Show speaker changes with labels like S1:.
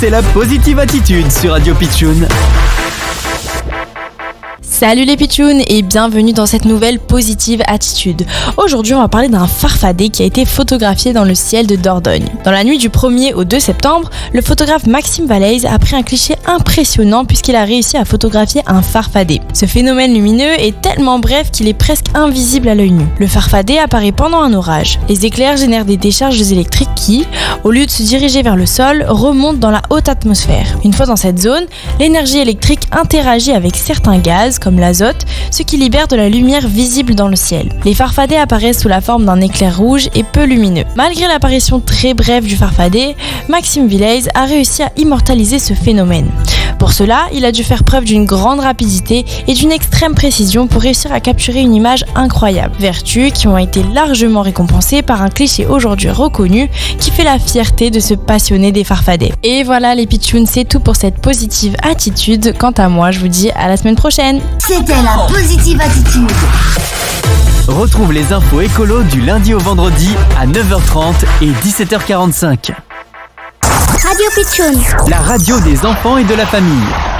S1: c'est la Positive Attitude sur Radio Pitchoun.
S2: Salut les pitchouns et bienvenue dans cette nouvelle Positive Attitude. Aujourd'hui on va parler d'un farfadet qui a été photographié dans le ciel de Dordogne. Dans la nuit du 1er au 2 septembre, le photographe Maxime Valeix a pris un cliché impressionnant puisqu'il a réussi à photographier un farfadet. Ce phénomène lumineux est tellement bref qu'il est presque invisible à l'œil nu. Le farfadet apparaît pendant un orage. Les éclairs génèrent des décharges électriques qui, au lieu de se diriger vers le sol, remontent dans la haute atmosphère. Une fois dans cette zone, l'énergie électrique interagit avec certains gaz comme l'azote, ce qui libère de la lumière visible dans le ciel. Les farfadets apparaissent sous la forme d'un éclair rouge et peu lumineux. Malgré l'apparition très brève du farfadet, Maxime Valeix a réussi à immortaliser ce phénomène. Pour cela, il a dû faire preuve d'une grande rapidité et d'une extrême précision pour réussir à capturer une image incroyable. Vertus qui ont été largement récompensées par un cliché aujourd'hui reconnu qui fait la fierté de ce passionné des farfadets. Et voilà les pitchouns, c'est tout pour cette Positive Attitude. Quant à moi, je vous dis à la semaine prochaine.
S3: C'était la Positive Attitude.
S1: Retrouve les infos écolo du lundi au vendredi à 9h30 et 17h45.
S3: Radio Pitchoun.
S1: La radio des enfants et de la famille.